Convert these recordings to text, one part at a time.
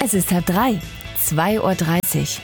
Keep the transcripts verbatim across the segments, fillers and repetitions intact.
Es ist halb drei, zwei Uhr dreißig.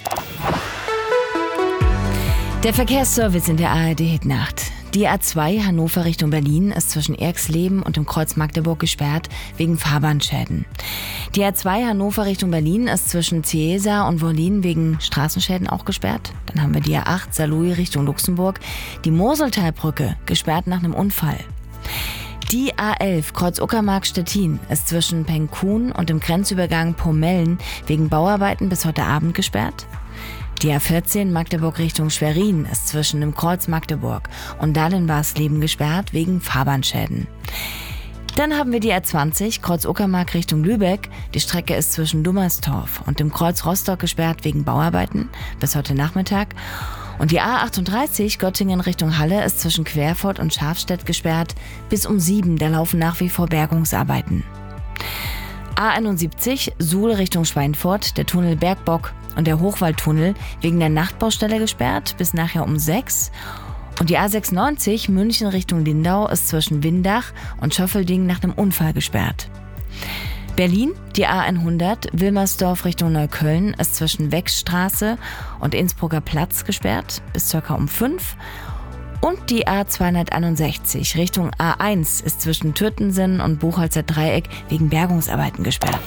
Der Verkehrsservice in der A R D-Hitnacht. Die A zwei Hannover Richtung Berlin ist zwischen Erxleben und dem Kreuz Magdeburg gesperrt wegen Fahrbahnschäden. Die A zwei Hannover Richtung Berlin ist zwischen Ciesa und Wollin wegen Straßenschäden auch gesperrt. Dann haben wir die A acht Saarlouis Richtung Luxemburg. Die Moseltalbrücke gesperrt nach einem Unfall. Die A elf Kreuz-Uckermark-Stettin ist zwischen Penkun und dem Grenzübergang Pomellen wegen Bauarbeiten bis heute Abend gesperrt. Die A vierzehn Magdeburg Richtung Schwerin ist zwischen dem Kreuz Magdeburg und Dahlenbarsleben gesperrt wegen Fahrbahnschäden. Dann haben wir die A zwanzig Kreuz-Uckermark Richtung Lübeck. Die Strecke ist zwischen Dummerstorf und dem Kreuz Rostock gesperrt wegen Bauarbeiten bis heute Nachmittag. Und die A achtunddreißig Göttingen Richtung Halle ist zwischen Querfurt und Schafstedt gesperrt bis um sieben. Da laufen nach wie vor Bergungsarbeiten. A einundsiebzig Suhl Richtung Schweinfurt, der Tunnel Bergbock und der Hochwaldtunnel wegen der Nachtbaustelle gesperrt bis nachher um sechs. Und die A sechsundneunzig München Richtung Lindau ist zwischen Windach und Schöffelding nach einem Unfall gesperrt. Berlin, die A hundert Wilmersdorf Richtung Neukölln ist zwischen Wechsstraße und Innsbrucker Platz gesperrt bis ca. um fünf. Und die A zweihunderteinundsechzig Richtung A eins ist zwischen Türtensen und Buchholzer Dreieck wegen Bergungsarbeiten gesperrt.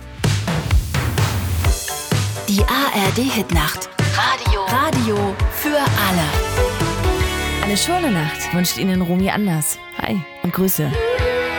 Die A R D-Hitnacht. Radio. Radio für alle. Eine schöne Nacht wünscht Ihnen Romy Anders. Hi und Grüße.